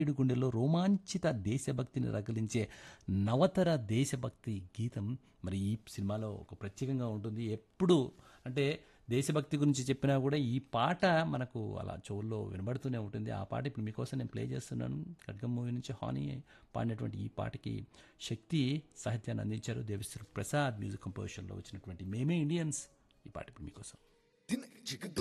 ఈడు గుండెల్లో రోమాంచిత దేశభక్తిని రగిలించే నవతర దేశభక్తి గీతం మరి ఈ సినిమాలో ఒక ప్రత్యేకంగా ఉంటుంది. ఎప్పుడు అంటే దేశభక్తి గురించి చెప్పినా కూడా ఈ పాట మనకు అలా చెవుల్లో వినబడుతూనే ఉంటుంది. ఆ పాట ఇప్పుడు మీకోసం నేను ప్లే చేస్తున్నాను. ఖడ్గం మూవీ నుంచి హాని పాడినటువంటి ఈ పాటకి శక్తి సాహిత్యాన్ని అందించారు. దేవిశ్రీ ప్రసాద్ మ్యూజిక్ కంపోజిషన్లో వచ్చినటువంటి మేమే ఇండియన్స్ ఈ పాట ఇప్పుడు మీకోసం.